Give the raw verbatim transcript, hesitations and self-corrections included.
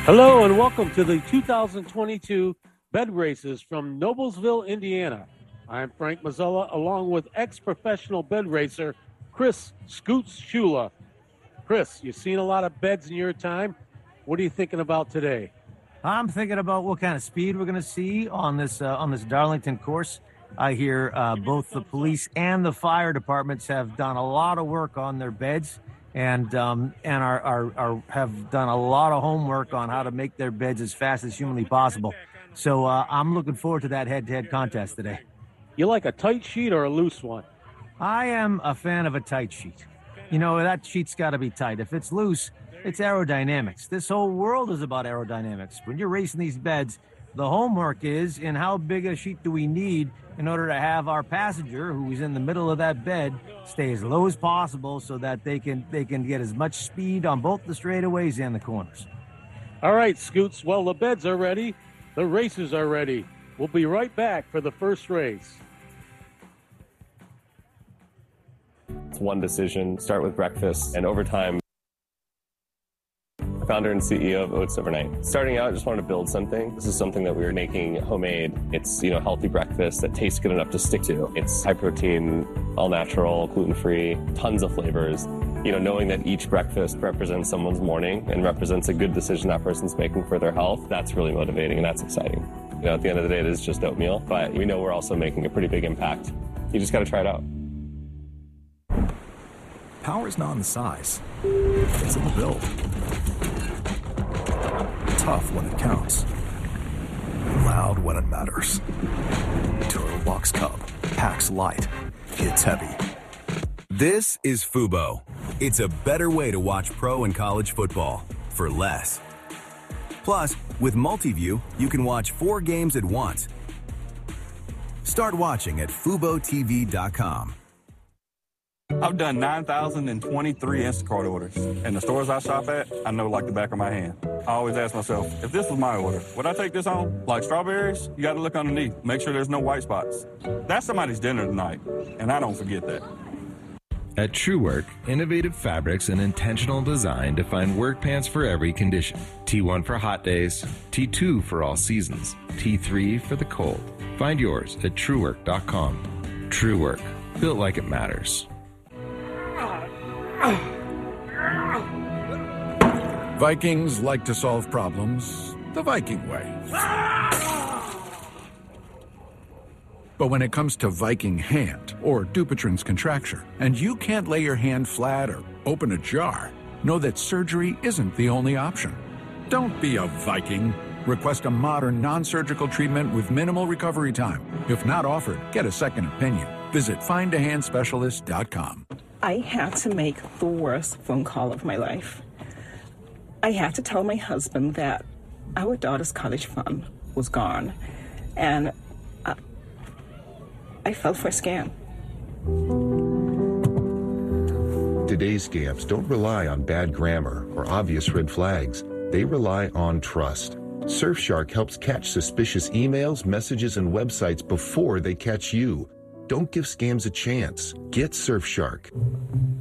Hello and welcome to the two thousand twenty-two Bed Races from Noblesville, Indiana. I'm Frank Mazzella, along with ex-professional bed racer Chris Scoots Shula. Chris, you've seen a lot of beds in your time. What are you thinking about today? I'm thinking about what kind of speed we're going to see on this uh, on this Darlington course. I hear uh, both the police and the fire departments have done a lot of work on their beds, and um, and are, are are have done a lot of homework on how to make their beds as fast as humanly possible. So uh, I'm looking forward to that head-to-head contest today. You like a tight sheet or a loose one? I am a fan of a tight sheet. You know, that sheet's got to be tight. If it's loose, it's aerodynamics. This whole world is about aerodynamics. When you're racing these beds, the homework is in how big a sheet do we need in order to have our passenger, who is in the middle of that bed, stay as low as possible so that they can they can get as much speed on both the straightaways and the corners. All right, Scoots. Well, the beds are ready. The races are ready. We'll be right back for the first race. It's one decision, start with breakfast, and over time, founder and C E O of Oats Overnight. Starting out, I just wanted to build something. This is something that we were making homemade. It's, you know, healthy breakfast that tastes good enough to stick to. It's high protein, all natural, gluten-free, tons of flavors. You know, knowing that each breakfast represents someone's morning and represents a good decision that person's making for their health, that's really motivating and that's exciting. You know, at the end of the day, it is just oatmeal, but we know we're also making a pretty big impact. You just got to try it out. Power is not in the size, it's in the build. Tough when it counts, loud when it matters. Turbobox Cub packs light, hits heavy. This is Fubo. It's a better way to watch pro and college football for less. Plus, with Multiview, you can watch four games at once. Start watching at fubo t v dot com. I've done nine thousand twenty-three Instacart orders, and the stores I shop at, I know like the back of my hand. I always ask myself, if this was my order, would I take this home? Like strawberries, you gotta look underneath, make sure there's no white spots. That's somebody's dinner tonight, and I don't forget that. At TrueWork, innovative fabrics and intentional design define work pants for every condition. T one for hot days, T two for all seasons, T three for the cold. Find yours at true work dot com. TrueWork, built like it matters. Vikings like to solve problems the Viking way. But when it comes to Viking hand, or Dupuytren's contracture, and you can't lay your hand flat or open a jar, know that surgery isn't the only option. Don't be a Viking. Request a modern, non-surgical treatment with minimal recovery time. If not offered, get a second opinion. Visit find a hand specialist dot com. I had to make the worst phone call of my life. I had to tell my husband that our daughter's college fund was gone, and I, I fell for a scam. Today's scams don't rely on bad grammar or obvious red flags. They rely on trust. Surfshark helps catch suspicious emails, messages, and websites before they catch you. Don't give scams a chance. Get Surfshark.